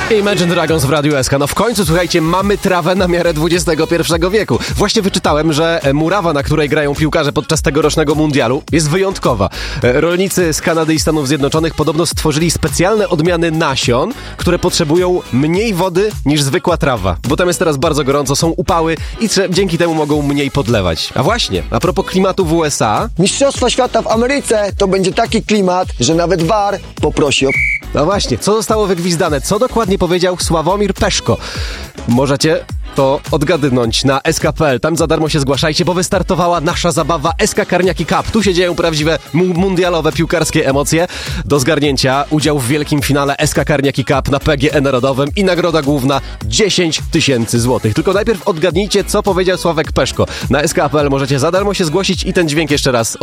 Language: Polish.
Imagine Dragons w Radiu SK. No w końcu, słuchajcie, mamy trawę na miarę XXI wieku. Właśnie wyczytałem, że murawa, na której grają piłkarze podczas tegorocznego mundialu, jest wyjątkowa. Rolnicy z Kanady i Stanów Zjednoczonych podobno stworzyli specjalne odmiany nasion, które potrzebują mniej wody niż zwykła trawa. Bo tam jest teraz bardzo gorąco, są upały i dzięki temu mogą mniej podlewać. A właśnie, a propos klimatu w USA... Mistrzostwa świata w Ameryce to będzie taki klimat, że nawet VAR poprosi o... No właśnie, co zostało wygwizdane? Co dokładnie powiedział Sławomir Peszko? Możecie to odgadnąć na SK.pl. Tam za darmo się zgłaszajcie, bo wystartowała nasza zabawa SK Karniaki Cup. Tu się dzieją prawdziwe mundialowe piłkarskie emocje. Do zgarnięcia udział w wielkim finale SK Karniaki Cup na PGE Narodowym i nagroda główna 10 000 złotych. Tylko najpierw odgadnijcie, co powiedział Sławek Peszko. Na SK.pl możecie za darmo się zgłosić i ten dźwięk jeszcze raz